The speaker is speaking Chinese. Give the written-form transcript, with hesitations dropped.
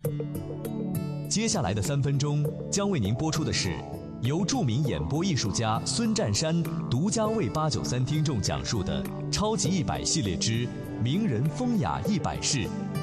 接下来的3分钟将为您播出的是由著名演播艺术家孙占山独家为893听众讲述的超级100系列之名人风雅100事